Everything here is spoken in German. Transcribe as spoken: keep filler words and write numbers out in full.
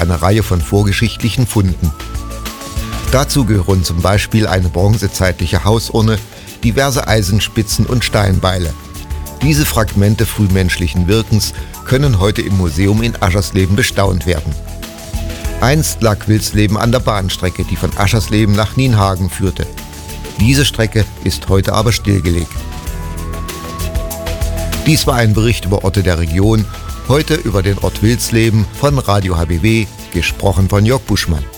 eine Reihe von vorgeschichtlichen Funden. Dazu gehören zum Beispiel eine bronzezeitliche Hausurne, diverse Eisenspitzen und Steinbeile. Diese Fragmente frühmenschlichen Wirkens können heute im Museum in Aschersleben bestaunt werden. Einst lag Wilsleben an der Bahnstrecke, die von Aschersleben nach Nienhagen führte. Diese Strecke ist heute aber stillgelegt. Dies war ein Bericht über Orte der Region, heute über den Ort Wilsleben von Radio H B W, gesprochen von Jörg Buschmann.